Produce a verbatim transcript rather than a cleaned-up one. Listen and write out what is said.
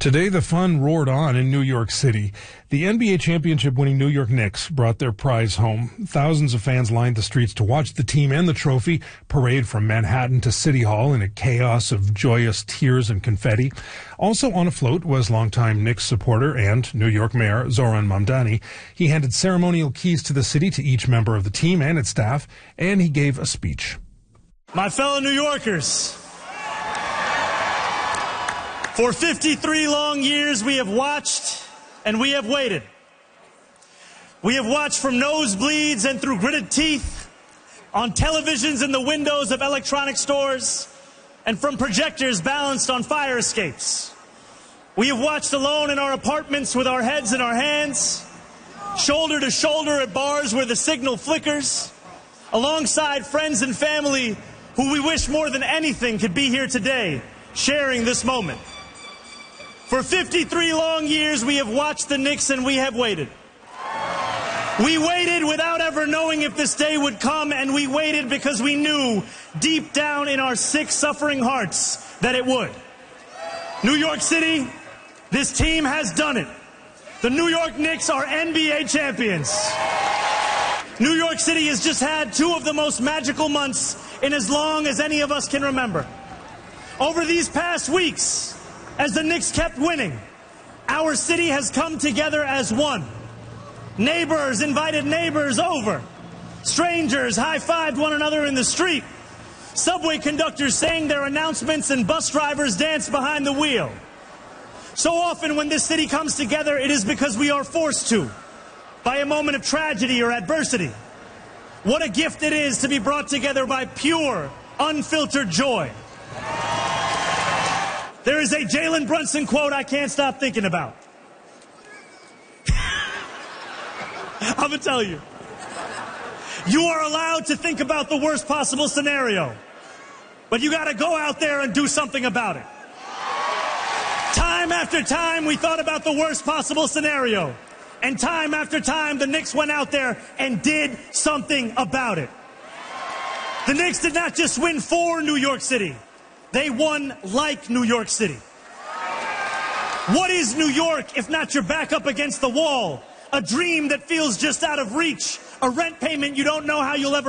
Today, the fun roared on in New York City. The N B A championship-winning New York Knicks brought their prize home. Thousands of fans lined the streets to watch the team and the trophy parade from Manhattan to City Hall in a chaos of joyous tears and confetti. Also on a float was longtime Knicks supporter and New York Mayor Zoran Mamdani. He handed ceremonial keys to the city to each member of the team and its staff, and he gave a speech. My fellow New Yorkers, for fifty-three long years, we have watched and we have waited. We have watched from nosebleeds and through gritted teeth, on televisions in the windows of electronic stores, and from projectors balanced on fire escapes. We have watched alone in our apartments with our heads in our hands, shoulder to shoulder at bars where the signal flickers, alongside friends and family who we wish more than anything could be here today, sharing this moment. For fifty-three long years, we have watched the Knicks and we have waited. We waited without ever knowing if this day would come, and we waited because we knew deep down in our sick, suffering hearts that it would. New York City, this team has done it. The New York Knicks are N B A champions. New York City has just had two of the most magical months in as long as any of us can remember. Over these past weeks, as the Knicks kept winning, our city has come together as one. Neighbors invited neighbors over. Strangers high-fived one another in the street. Subway conductors sang their announcements and bus drivers danced behind the wheel. So often when this city comes together, it is because we are forced to, by a moment of tragedy or adversity. What a gift it is to be brought together by pure, unfiltered joy. There is a Jalen Brunson quote I can't stop thinking about. I'm going to tell you. You are allowed to think about the worst possible scenario, but you got to go out there and do something about it. Time after time, we thought about the worst possible scenario, and time after time, the Knicks went out there and did something about it. The Knicks did not just win for New York City. They won like New York City. What is New York if not your back up against the wall? A dream that feels just out of reach. A rent payment you don't know how you'll ever